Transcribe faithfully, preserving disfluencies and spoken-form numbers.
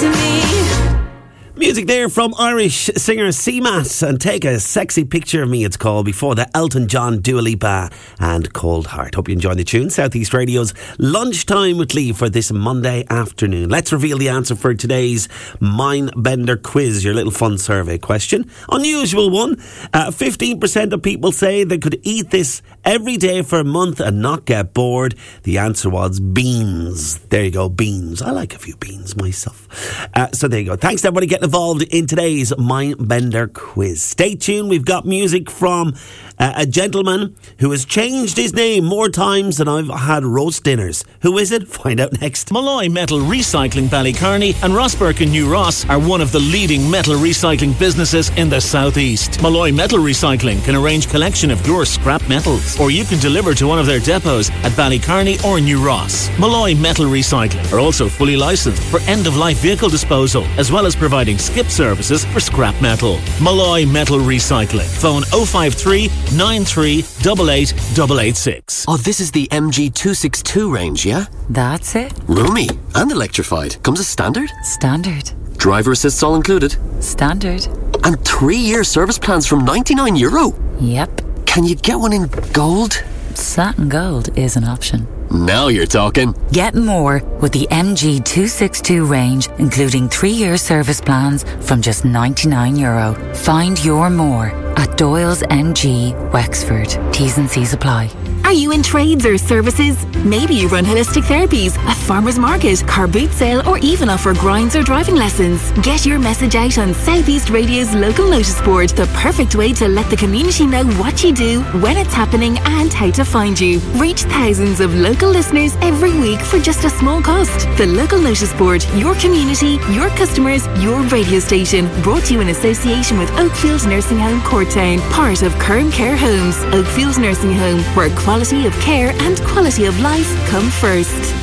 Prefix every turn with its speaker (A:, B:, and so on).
A: to me.
B: Music there from Irish singer Seamat and Take a Sexy Picture of Me, it's called, before the Elton John, Dua Lipa and Cold Heart. Hope you enjoyed the tune. Southeast Radio's Lunchtime with Lee for this Monday afternoon. Let's reveal the answer for today's Mindbender quiz, your little fun survey question. Unusual one. Uh, fifteen percent of people say they could eat this every day for a month and not get bored. The answer was beans. There you go, beans. I like a few beans myself. Uh, so there you go. Thanks to everybody getting involved in today's Mindbender quiz. Stay tuned. We've got music from uh, a gentleman who has changed his name more times than I've had roast dinners. Who is it? Find out next.
C: Malloy Metal Recycling Ballycarney and Rossburke and New Ross are one of the leading metal recycling businesses in the southeast. Malloy Metal Recycling can arrange collection of your scrap metals, or you can deliver to one of their depots at Ballycarney or New Ross. Malloy Metal Recycling are also fully licensed for end-of-life vehicle disposal, as well as providing skip services for scrap metal. Malloy Metal Recycling. Phone oh five three, nine three eight eight eight eight six.
D: Oh, this is the M G two sixty-two range, yeah?
E: That's it.
D: Roomy and electrified. Comes as standard?
E: Standard.
D: Driver assists all included?
E: Standard.
D: And three-year service plans from ninety-nine euro?
E: Yep.
D: Can you get one in gold?
E: Satin gold is an option.
D: Now you're talking.
E: Get more with the M G two sixty-two range, including three-year service plans from just ninety-nine euro. Find your more at Doyle's M G, Wexford. T's and C's apply.
F: Are you in trades or services? Maybe you run holistic therapies, a farmer's market, car boot sale, or even offer grinds or driving lessons. Get your message out on Southeast Radio's local notice board, the perfect way to let the community know what you do, when it's happening, and how to find you. Reach thousands of local listeners every week for just a small cost. The local notice board, your community, your customers, your radio station. Brought to you in association with Oakfield Nursing Home, Courtown, part of Curran Care Homes. Oakfield Nursing Home, where quality of care and quality of life come first.